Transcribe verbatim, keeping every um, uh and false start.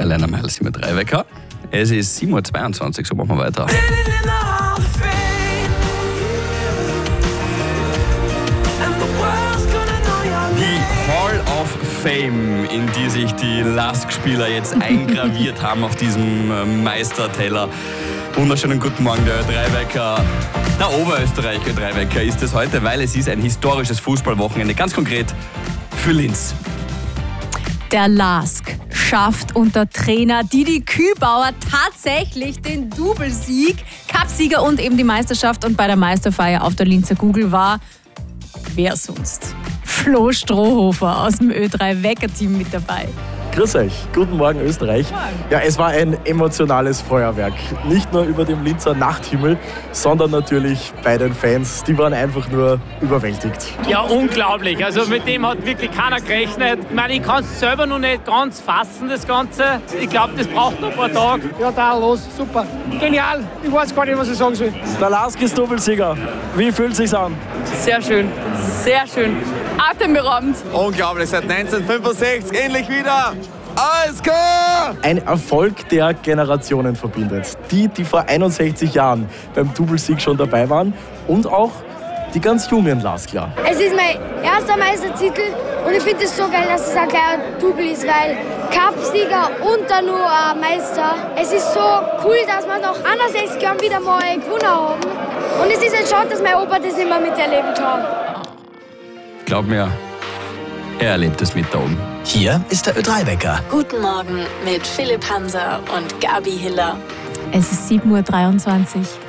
Elena Miles mit drei Wecker. Es ist sieben Uhr zweiundzwanzig, so machen wir weiter. Die Hall of Fame, in die sich die Lask-Spieler jetzt eingraviert haben auf diesem Meisterteller. Wunderschönen guten Morgen, der Ö drei Wecker. Der Oberösterreicher Ö drei Wecker ist es heute, weil es ist ein historisches Fußballwochenende, ganz konkret für Linz. Der Lask schafft unter Trainer Didi Kübauer tatsächlich den Doublesieg, Cupsieger und eben die Meisterschaft. Und bei der Meisterfeier auf der Linzer Kugel war, wer sonst, Flo Strohhofer aus dem Ö drei Wecker-Team mit dabei. Grüß euch, guten Morgen Österreich. Ja, es war ein emotionales Feuerwerk. Nicht nur über dem Linzer Nachthimmel, sondern natürlich bei den Fans. Die waren einfach nur überwältigt. Ja, unglaublich. Also mit dem hat wirklich keiner gerechnet. Ich meine, ich kann es selber noch nicht ganz fassen, das Ganze. Ich glaube, das braucht noch ein paar Tage. Ja, da los, super. Genial. Ich weiß gar nicht, was ich sagen soll. Der Lask ist Doppelsieger. Wie fühlt es sich an? Sehr schön, sehr schön. Atemberaubend. Unglaublich, seit neunzehnhundertfünfundsechzig endlich wieder. Alles klar! Ein Erfolg, der Generationen verbindet. Die, die vor einundsechzig Jahren beim Doublesieg schon dabei waren und auch die ganz jungen Laskler. Es ist mein erster Meistertitel und ich finde es so geil, dass es ein kleiner Double ist, weil Cupsieger und dann nur ein Meister. Es ist so cool, dass wir nach einundsechzig Jahren wieder mal gewonnen haben. Und es ist ein schade, dass mein Opa das nicht mehr miterleben kann. Glaub mir, er erlebt es mit da oben. Hier ist der Ö drei Wecker. Guten Morgen mit Philipp Hanser und Gabi Hiller. Es ist sieben Uhr dreiundzwanzig.